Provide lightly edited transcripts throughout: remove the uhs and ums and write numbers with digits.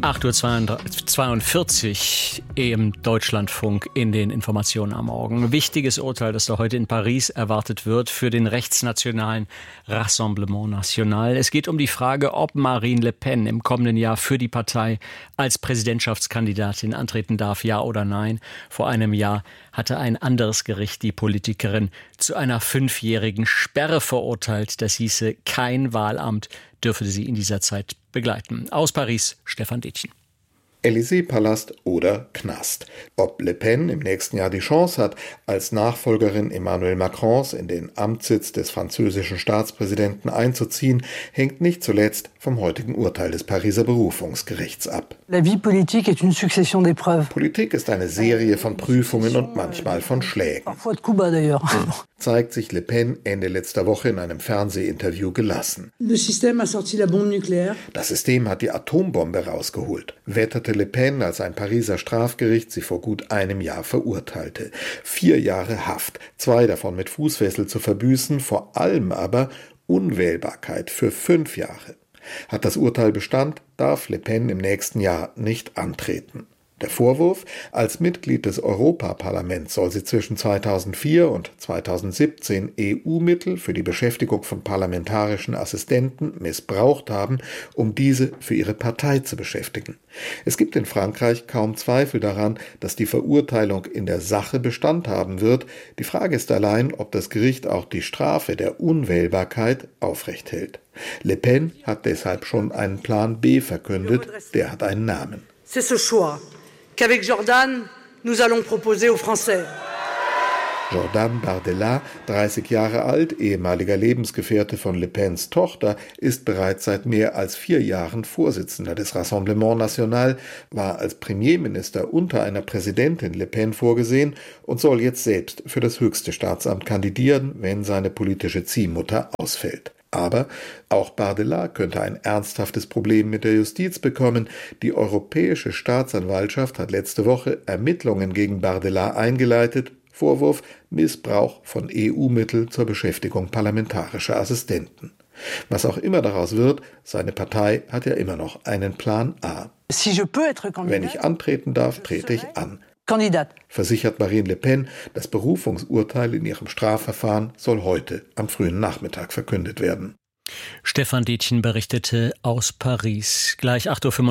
8:42 Uhr im Deutschlandfunk in den Informationen am Morgen. Wichtiges Urteil, das da heute in Paris erwartet wird für den rechtsnationalen Rassemblement National. Es geht um die Frage, ob Marine Le Pen im kommenden Jahr für die Partei als Präsidentschaftskandidatin antreten darf, ja oder nein. Vor einem Jahr hatte ein anderes Gericht die Politikerin zu einer 5-jährigen Sperre verurteilt. Das hieße, kein Wahlamt dürfe sie in dieser Zeit begleiten. Aus Paris, Stefan Detjen. Élysée-Palast oder Knast. Ob Le Pen im nächsten Jahr die Chance hat, als Nachfolgerin Emmanuel Macrons in den Amtssitz des französischen Staatspräsidenten einzuziehen, hängt nicht zuletzt vom heutigen Urteil des Pariser Berufungsgerichts ab. Politik ist eine Serie von Prüfungen und manchmal von Schlägen. Zeigt sich Le Pen Ende letzter Woche in einem Fernsehinterview gelassen. Das System hat die Atombombe rausgeholt, wetterte Le Pen, als ein Pariser Strafgericht sie vor gut einem Jahr verurteilte. 4 Jahre Haft, 2 davon mit Fußfessel zu verbüßen, vor allem aber Unwählbarkeit für 5 Jahre. Hat das Urteil Bestand, darf Le Pen im nächsten Jahr nicht antreten. Der Vorwurf: Als Mitglied des Europaparlaments soll sie zwischen 2004 und 2017 EU-Mittel für die Beschäftigung von parlamentarischen Assistenten missbraucht haben, um diese für ihre Partei zu beschäftigen. Es gibt in Frankreich kaum Zweifel daran, dass die Verurteilung in der Sache Bestand haben wird. Die Frage ist allein, ob das Gericht auch die Strafe der Unwählbarkeit aufrecht hält. Le Pen hat deshalb schon einen Plan B verkündet, der hat einen Namen. C'est ce choix qu'avec Jordan, nous allons proposer aux Français. Jordan Bardella, 30 Jahre alt, ehemaliger Lebensgefährte von Le Pens Tochter, ist bereits seit mehr als 4 Jahren Vorsitzender des Rassemblement National, war als Premierminister unter einer Präsidentin Le Pen vorgesehen und soll jetzt selbst für das höchste Staatsamt kandidieren, wenn seine politische Ziehmutter ausfällt. Aber auch Bardella könnte ein ernsthaftes Problem mit der Justiz bekommen. Die Europäische Staatsanwaltschaft hat letzte Woche Ermittlungen gegen Bardella eingeleitet. Vorwurf: Missbrauch von EU-Mitteln zur Beschäftigung parlamentarischer Assistenten. Was auch immer daraus wird, seine Partei hat ja immer noch einen Plan A. Wenn ich antreten darf, trete ich an. Versichert Marine Le Pen. Das Berufungsurteil in ihrem Strafverfahren soll heute am frühen Nachmittag verkündet werden. Stefan Detjen berichtete aus Paris. Gleich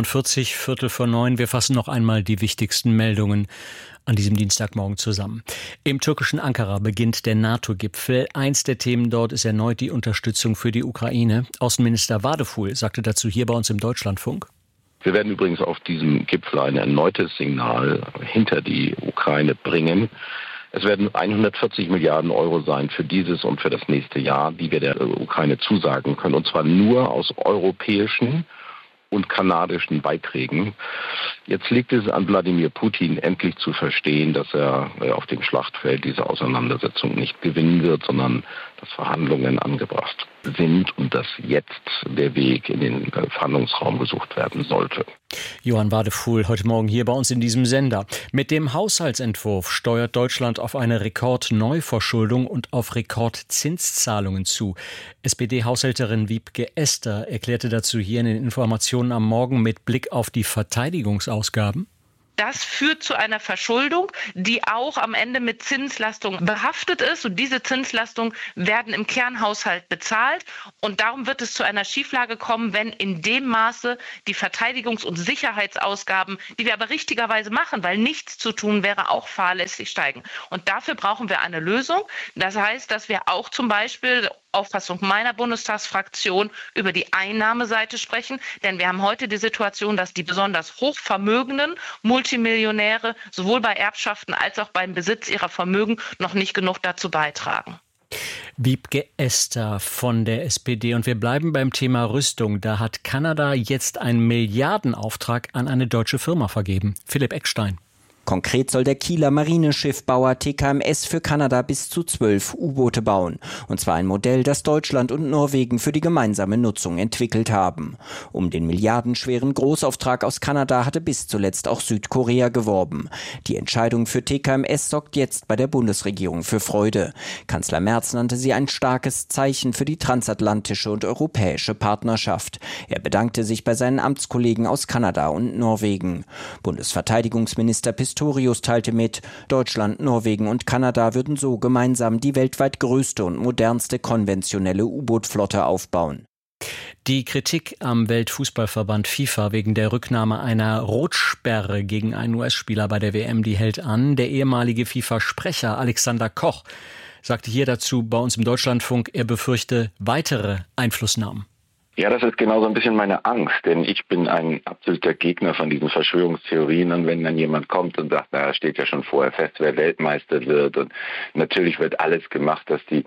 8:45 Uhr, 8:45. Wir fassen noch einmal die wichtigsten Meldungen an diesem Dienstagmorgen zusammen. Im türkischen Ankara beginnt der NATO-Gipfel. Eins der Themen dort ist erneut die Unterstützung für die Ukraine. Außenminister Vadeful sagte dazu hier bei uns im Deutschlandfunk: Wir werden übrigens auf diesem Gipfel ein erneutes Signal hinter die Ukraine bringen. Es werden 140 Milliarden Euro sein für dieses und für das nächste Jahr, die wir der Ukraine zusagen können. Und zwar nur aus europäischen und kanadischen Beiträgen. Jetzt liegt es an Wladimir Putin, endlich zu verstehen, dass er auf dem Schlachtfeld diese Auseinandersetzung nicht gewinnen wird, sondern dass Verhandlungen angebracht sind und dass jetzt der Weg in den Verhandlungsraum gesucht werden sollte. Johann Vadeful heute Morgen hier bei uns in diesem Sender. Mit dem Haushaltsentwurf steuert Deutschland auf eine Rekordneuverschuldung und auf Rekordzinszahlungen zu. SPD-Haushälterin Wiebke Ester erklärte dazu hier in den Informationen am Morgen mit Blick auf die Verteidigungsausgaben: Das führt zu einer Verschuldung, die auch am Ende mit Zinslastung behaftet ist. Und diese Zinslastungen werden im Kernhaushalt bezahlt. Und darum wird es zu einer Schieflage kommen, wenn in dem Maße die Verteidigungs- und Sicherheitsausgaben, die wir aber richtigerweise machen, weil nichts zu tun wäre, auch fahrlässig steigen. Und dafür brauchen wir eine Lösung. Das heißt, dass wir auch zum Beispiel, Auffassung meiner Bundestagsfraktion, über die Einnahmeseite sprechen. Denn wir haben heute die Situation, dass die besonders hochvermögenden Multimillionäre sowohl bei Erbschaften als auch beim Besitz ihrer Vermögen noch nicht genug dazu beitragen. Wiebke Ester von der SPD. Und wir bleiben beim Thema Rüstung. Da hat Kanada jetzt einen Milliardenauftrag an eine deutsche Firma vergeben. Philipp Eckstein. Konkret soll der Kieler Marineschiffbauer TKMS für Kanada bis zu 12 U-Boote bauen. Und zwar ein Modell, das Deutschland und Norwegen für die gemeinsame Nutzung entwickelt haben. Um den milliardenschweren Großauftrag aus Kanada hatte bis zuletzt auch Südkorea geworben. Die Entscheidung für TKMS sorgt jetzt bei der Bundesregierung für Freude. Kanzler Merz nannte sie ein starkes Zeichen für die transatlantische und europäische Partnerschaft. Er bedankte sich bei seinen Amtskollegen aus Kanada und Norwegen. Bundesverteidigungsminister Pistorius teilte mit, Deutschland, Norwegen und Kanada würden so gemeinsam die weltweit größte und modernste konventionelle U-Boot-Flotte aufbauen. Die Kritik am Weltfußballverband FIFA wegen der Rücknahme einer Rotsperre gegen einen US-Spieler bei der WM, die hält an. Der ehemalige FIFA-Sprecher Alexander Koch sagte hier dazu bei uns im Deutschlandfunk, er befürchte weitere Einflussnahmen. Ja, das ist genau so ein bisschen meine Angst, denn ich bin ein absoluter Gegner von diesen Verschwörungstheorien und wenn dann jemand kommt und sagt, na, steht ja schon vorher fest, wer Weltmeister wird und natürlich wird alles gemacht, dass die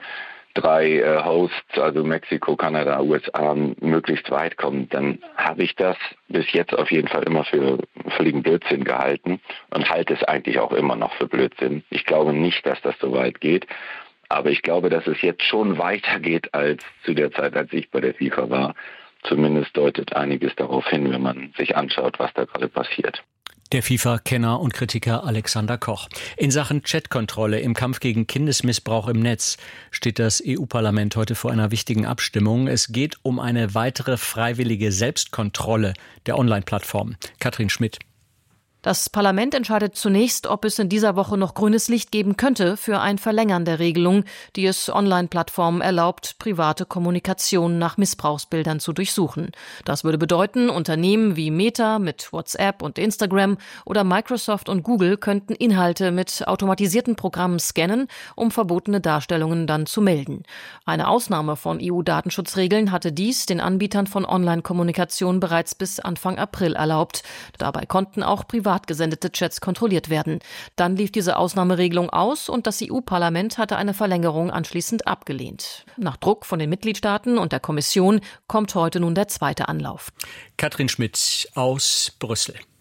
3 Hosts, also Mexiko, Kanada, USA, möglichst weit kommen, dann habe ich das bis jetzt auf jeden Fall immer für völligen Blödsinn gehalten und halte es eigentlich auch immer noch für Blödsinn. Ich glaube nicht, dass das so weit geht. Aber ich glaube, dass es jetzt schon weitergeht als zu der Zeit, als ich bei der FIFA war. Zumindest deutet einiges darauf hin, wenn man sich anschaut, was da gerade passiert. Der FIFA-Kenner und Kritiker Alexander Koch. In Sachen Chatkontrolle im Kampf gegen Kindesmissbrauch im Netz steht das EU-Parlament heute vor einer wichtigen Abstimmung. Es geht um eine weitere freiwillige Selbstkontrolle der Online-Plattform. Katrin Schmidt. Das Parlament entscheidet zunächst, ob es in dieser Woche noch grünes Licht geben könnte für ein Verlängern der Regelung, die es Online-Plattformen erlaubt, private Kommunikation nach Missbrauchsbildern zu durchsuchen. Das würde bedeuten, Unternehmen wie Meta mit WhatsApp und Instagram oder Microsoft und Google könnten Inhalte mit automatisierten Programmen scannen, um verbotene Darstellungen dann zu melden. Eine Ausnahme von EU-Datenschutzregeln hatte dies den Anbietern von Online-Kommunikation bereits bis Anfang April erlaubt. Dabei konnten auch privat gesendete Chats kontrolliert werden. Dann lief diese Ausnahmeregelung aus und das EU-Parlament hatte eine Verlängerung anschließend abgelehnt. Nach Druck von den Mitgliedstaaten und der Kommission kommt heute nun der zweite Anlauf. Katrin Schmidt aus Brüssel.